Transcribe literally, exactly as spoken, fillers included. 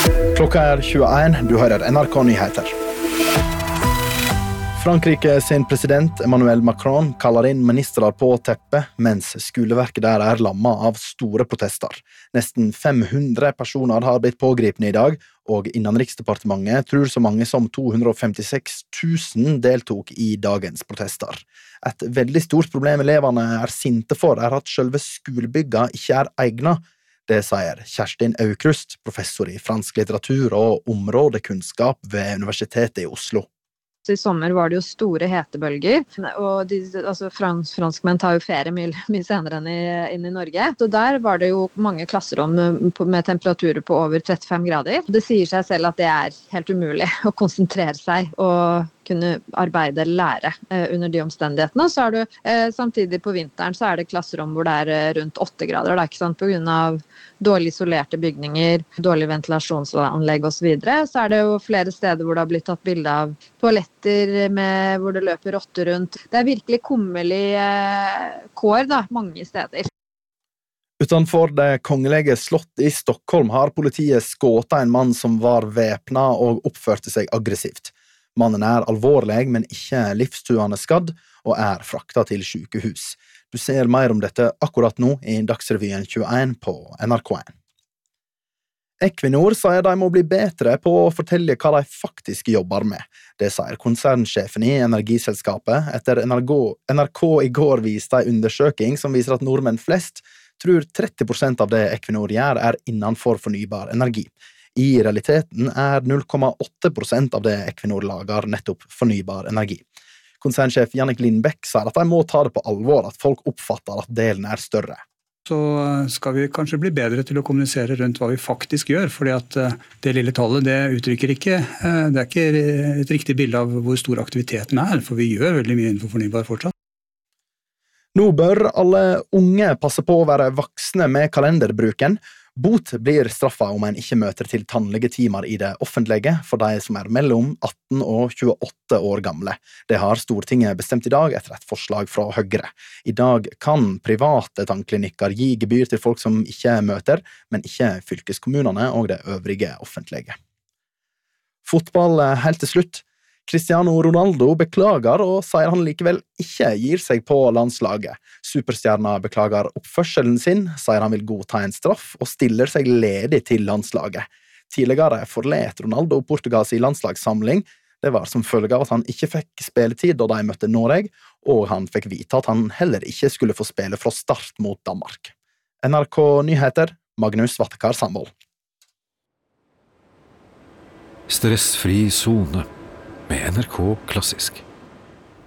Klokka er tjueen, du hører N R K Nyheter. Frankrike sin president Emmanuel Macron kaller inn ministrar på teppet, mens skoleverket der er lamma av store protester. Nesten fem hundre personer har blitt pågripne i dag, og Innenriksdepartementet tror så mange som to hundre og femtiseks tusen deltok i dagens protester. Et veldig stort problem elevene er sinte for er at selve skolebygga ikke er egnet. Det sier Kjerstin Aukrust, professor i fransk litteratur og områdekunnskap ved Universitetet i Oslo. I sommer var det jo store hetebølger, og de, altså frans, franskmenn tar jo ferie mye, mye senere enn i, inn i Norge. Så der var det jo mange klasserom med temperaturer på over trettifem grader. Det sier seg selv at det er helt umulig å konsentrere seg og kunne arbeide eller lære eh, under de omstendighetene. Så er det eh, samtidig på vinteren så er det klasserom hvor det er eh, rundt åtte grader, det er ikke sant, på grunn av dårlig isolerte bygninger, dårlig ventilasjonsanlegg og så videre. Så er det jo flere steder hvor det har blitt tatt bilde av toaletter med, hvor det løper rotter rundt. Det er virkelig kummerlig eh, kår da, mange steder. Utenfor det kongelige slott i Stockholm har politiet skåtet en mann som var væpnet og oppførte seg aggressivt. Mannen er alvorlig, men ikke livstruende skadd, og er fraktet til sykehus. Du ser mer om dette akkurat nå i Dagsrevyen tjueen på N R K en. Equinor sier de må bli bedre på å fortelle hva de faktisk jobber med. Det sier konsernsjefen i energiselskapet etter N R K i går viste en undersøking som viser at nordmenn flest tror tretti prosent av det Equinor gjør er innenfor fornybar energi. I realiteten er null komma åtte prosent av det Equinor lager nettopp fornybar energi. Konsernsjef Jannik Lindbæk sier at de må ta det på alvor at folk oppfatter at delen er større. Så skal vi kanskje bli bedre til å kommunisere rundt hva vi faktisk gjør, fordi at det lille tallet det uttrykker ikke, det er ikke et riktig bilde av hvor stor aktiviteten er, for vi gjør veldig mye innenfor fornybar fortsatt. Nå bør alle unge passe på å være voksne med kalenderbruken. Bot blir straffa om en ikke møter til tannlegetimer i det offentlige for de som er mellom atten og tjueåtte år gamle. Det har Stortinget bestemt i dag etter et forslag fra Høyre. I dag kan private tannklinikker gi gebyr til folk som ikke møter, men ikke fylkeskommunene og det øvrige offentlige. Fotball helt til slutt. Cristiano Ronaldo beklager og sier han likevel ikke gir seg på landslaget. Superstjerna beklager oppførselen sin, sier han vil godta en straff og stiller seg ledig til landslaget. Tidligere forlet Ronaldo Portugals landslagssamling. Det var som følge av at han ikke fikk spilletid da de møtte Norge, og han fikk vite at han heller ikke skulle få spille fra start mot Danmark. N R K Nyheter, Magnus Vattekar Sandvold. Stressfri zone med N R K Klassisk.